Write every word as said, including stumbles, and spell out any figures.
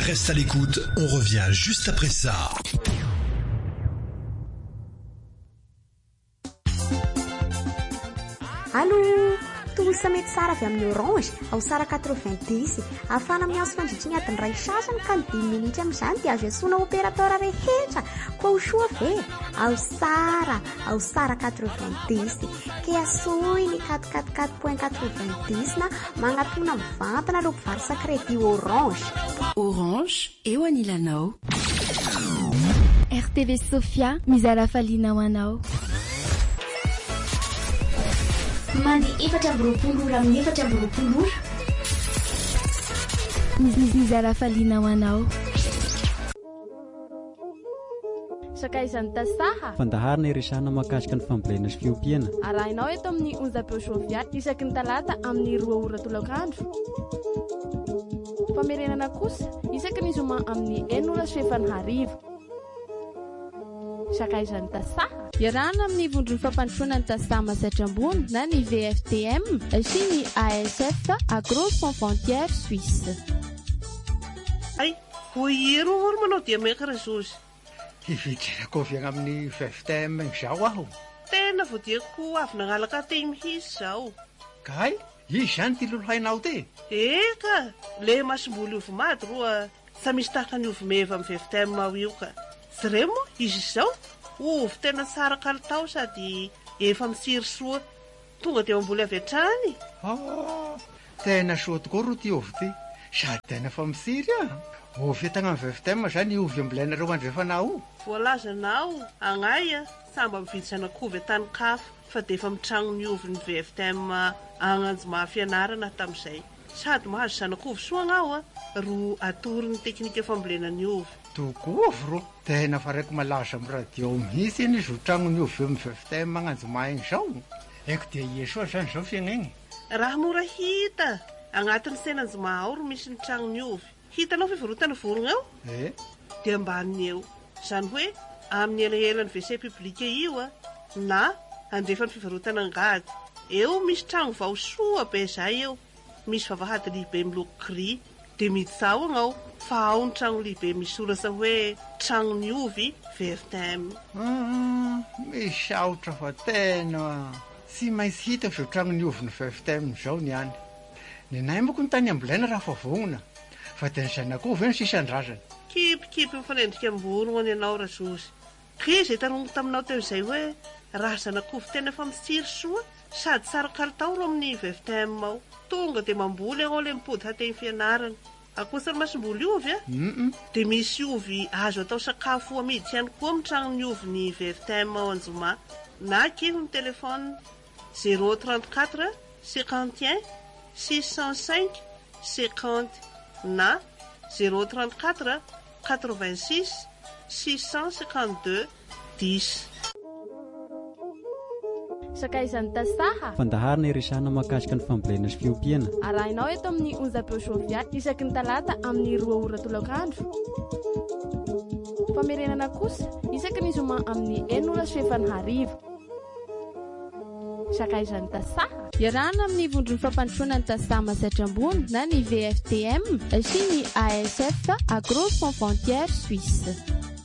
Reste à l'écoute, on revient juste après ça. Allô, tolosa mety tsara avy amin'ny Orange ao sara quatre-vingt-dix afana miazo fandritriny adiny ray sasany ka ny dimy minitra amin'izany dia azo esoina opérateur rehetra koa ho soa ve ao sara ao sara quatre-vingt-dix ke asoy ny quatre-quatre-quatre point quatre-vingt-dix na magnatona mivantana ireo mpivarotra crédit Orange. Orange eo anilanao. R T V Sofia mizara faliana ho anao. Mandi efatra amby roapolo ora amin'ny efatra amby roapolo ora. Mizara faliana ho anao. Sakaizany tasaha fandaharana iresahana mahakasika ny fambolena sy fiompiana. Arahinao eto amin'ny onjapeo sofia isaky ny talata amin'ny roa ora tolakandro. Famerenana kosa isaky ny zoma amin'ny enina ora sy efany hariva. Sakaizany tasaha iarahana amin'ny vondrony fampandrosoana ny tasaha masaitra ambony na ny V F T M sy ny A S F Agro Sans Frontières Suisse. Ay, vohery ory manao dia meka Razozy. Hivitrako avy agny amin'ny V F T M izao aho. Tena voadiako avy nangalaka teny mihitsy zao. Kay, izy zany ty lolo hainao te? Eka, le masom-boly ovy maty roa sa misy tahaka ny ovy meva amin'ny V F T M ao io ka. Sy re moa izy izao ovy tena tsara kalitao sady efa mitsiry soa tonga dia mamboly avy hatrany. Ah, tena soa tokoa ro ty ovy ty sady tena fa mitsiry a. Ovy tagna amin'ny V F T M zany ovy ambolenareo andrefanao. Voalazanao agnay a samba mividy zanak'ovy tany kafa fa dia efa mitragno ny ovy ny V F T M agnanjo mahafianarana tamin'izay sady mahazo zanak'ovy soa agnao a ro atory ny teknika fambolena ny ovy. Tokoa ro tena fa raiko malaza amin'ny radio mihitsy iny izy ho tragno ny ovy amin'ny V F T M magnanjo maigny zao. Eko dia iesoa zany zao fiagnany. Raha mora hita agnatin'ny senanjo mahaoro misy ny tragno ny ovy. Hitanao fivarotana vorogna eo? Eh, dia ambaniny eo. Zany hoe amin'ny elaelan'ny W C publique io a na andrefany fivarotana angady. Eo misy tragno vao soa be zay eo. Misy vavahady lehibe miloko gris dia mitsao agnao fa ao ny tragno lehibe misy soratra hoe tragno ny ovy V F T M. ah, misaotra fa tena tsy maintsy hita zao tragno ny ovy ny V F T M zao niany. Ny nay moko ny tany ambolena raha fa vonona fa tena zanak'ovy eny sisa andrazana. Kipikipy mifanendrika amborogna any ianao Razozy. Ke zay taroniko taminao teo izay hoe raha zanak'ovy tena fa mitsiry soa sady tsara kalitao ro amin'ny V F T M ao tonga dia mamboly ao le mipody hateny fianarana. Akoatran'ny masom-boly ovy a Mm-mm. dia misy ovy azo atao sakafo amidy ihany koa amin'ny tragnony ovy ny V F T M ao Anjoma. Na keho ny telefônina zéro trente-quatre cinquante et un six cent cinq cinquante na zéro trente-quatre quatre-vingt-six six cent cinquante-deux dix. Sakaizany tasaha fandaharana iresahana mahakasika ny fambolena sy fiompiana. arahinao eto amin'ny onjapeo sofia isaky ny talata amin'ny roa ora tolakandro. Famerenana kosa isaky ny zoma amin'ny enina ora sy efany hariva. Sakaizany tasaha iarahana amin'ny vondrony fampandrosoana ny tasaha masaitra ambony na ny V F T M sy ny A S F Agro Sans Frontières Suisse.